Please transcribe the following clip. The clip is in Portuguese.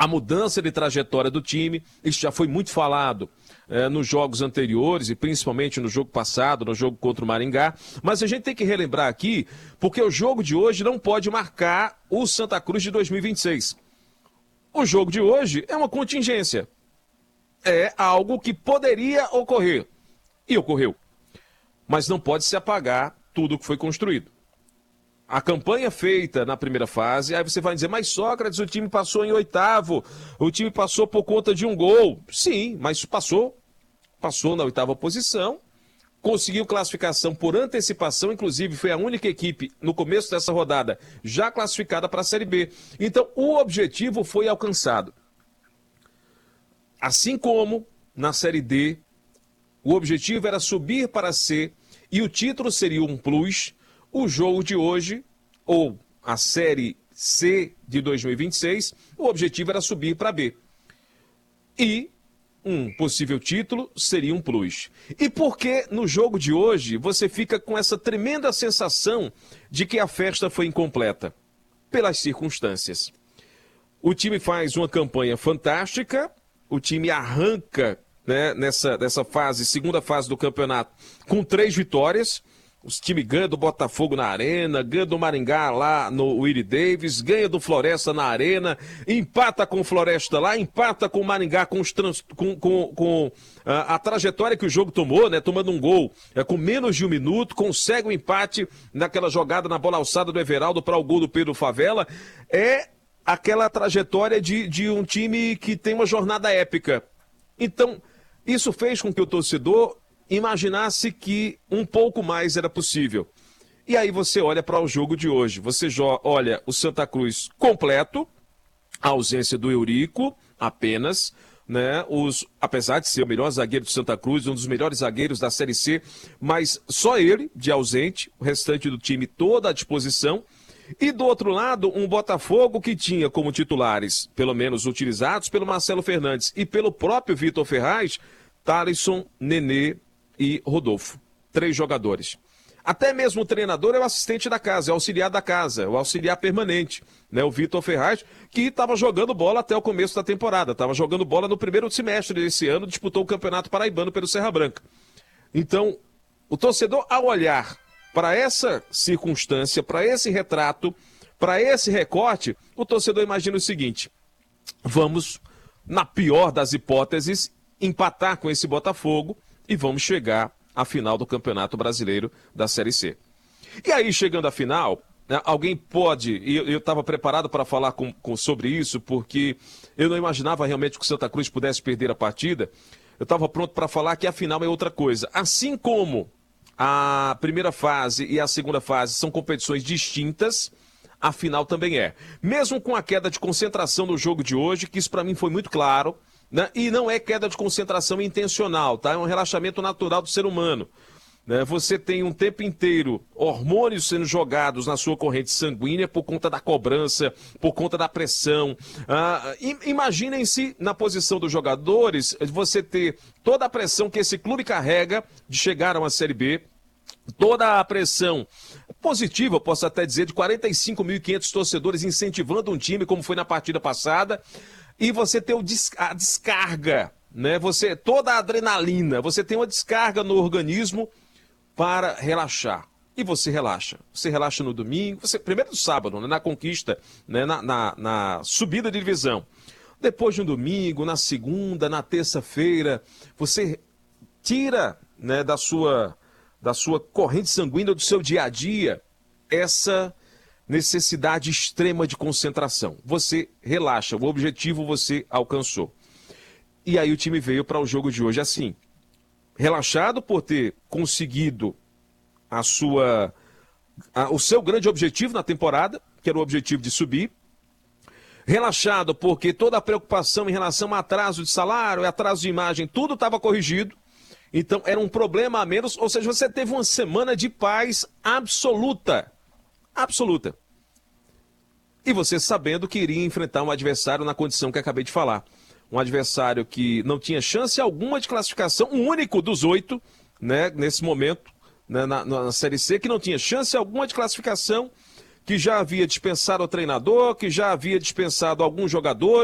a mudança de trajetória do time. Isso já foi muito falado nos jogos anteriores e principalmente no jogo passado, no jogo contra o Maringá. Mas a gente tem que relembrar aqui, porque o jogo de hoje não pode marcar o Santa Cruz de 2026. O jogo de hoje é uma contingência. É algo que poderia ocorrer. E ocorreu. Mas não pode se apagar tudo o que foi construído. A campanha feita na primeira fase, aí você vai dizer, mas Sócrates, o time passou em oitavo, o time passou por conta de um gol. Sim, mas passou na oitava posição, conseguiu classificação por antecipação, inclusive foi a única equipe no começo dessa rodada já classificada para a Série B. Então o objetivo foi alcançado. Assim como na Série D, o objetivo era subir para C e o título seria um plus. O jogo de hoje, ou a Série C de 2026, o objetivo era subir para B. E um possível título seria um plus. E por que no jogo de hoje você fica com essa tremenda sensação de que a festa foi incompleta? Pelas circunstâncias. O time faz uma campanha fantástica, o time arranca, né, nessa fase, segunda fase do campeonato, com 3 vitórias. O time ganha do Botafogo na Arena, ganha do Maringá lá no Willie Davis, ganha do Floresta na Arena, empata com o Floresta lá, empata com o Maringá com a trajetória que o jogo tomou, né? Tomando um gol com menos de 1 minuto, consegue o empate naquela jogada na bola alçada do Everaldo para o gol do Pedro Favela. É aquela trajetória de um time que tem uma jornada épica. Então, isso fez com que o torcedor imaginasse que um pouco mais era possível. E aí você olha para o jogo de hoje, você olha o Santa Cruz completo, a ausência do Eurico apenas, né? Apesar de ser o melhor zagueiro do Santa Cruz, um dos melhores zagueiros da Série C, mas só ele de ausente, o restante do time toda à disposição. E do outro lado, um Botafogo que tinha como titulares, pelo menos utilizados pelo Marcelo Fernandes e pelo próprio Vitor Ferraz, Thalisson, Nenê e Rodolfo. 3 jogadores. Até mesmo o treinador é o assistente da casa, é o auxiliar da casa, o auxiliar permanente, né? O Vitor Ferraz, que estava jogando bola até o começo da temporada, estava jogando bola no primeiro semestre desse ano, disputou o Campeonato Paraibano pelo Serra Branca. Então, o torcedor, ao olhar para essa circunstância, para esse retrato, para esse recorte, o torcedor imagina o seguinte: vamos, na pior das hipóteses, empatar com esse Botafogo e vamos chegar à final do Campeonato Brasileiro da Série C. E aí, chegando à final, né, alguém pode, e eu estava preparado para falar sobre isso, porque eu não imaginava realmente que o Santa Cruz pudesse perder a partida. Eu estava pronto para falar que a final é outra coisa. Assim como a primeira fase e a segunda fase são competições distintas, a final também é. Mesmo com a queda de concentração no jogo de hoje, que isso para mim foi muito claro, né? E não é queda de concentração intencional, tá? É um relaxamento natural do ser humano. Né? Você tem um tempo inteiro hormônios sendo jogados na sua corrente sanguínea por conta da cobrança, por conta da pressão. Imaginem-se na posição dos jogadores, você ter toda a pressão que esse clube carrega de chegar a uma Série B, toda a pressão positiva, posso até dizer, de 45.500 torcedores incentivando um time, como foi na partida passada, e você ter a descarga, né? Toda a adrenalina, você tem uma descarga no organismo para relaxar. E você relaxa. Você relaxa no domingo, primeiro no sábado, né, na conquista, né, na subida de divisão. Depois de um domingo, na segunda, na terça-feira, você tira, né, da sua corrente sanguínea, do seu dia a dia, essa necessidade extrema de concentração. Você relaxa, o objetivo você alcançou. E aí o time veio para o jogo de hoje assim, relaxado por ter conseguido o seu grande objetivo na temporada, que era o objetivo de subir, relaxado porque toda a preocupação em relação a atraso de salário, atraso de imagem, tudo estava corrigido. Então era um problema a menos, ou seja, você teve uma semana de paz absoluta. Absoluta. E você sabendo que iria enfrentar um adversário na condição que acabei de falar. Um adversário que não tinha chance alguma de classificação, um único dos 8, né, nesse momento, né, na Série C, que não tinha chance alguma de classificação, que já havia dispensado o treinador, que já havia dispensado alguns jogadores.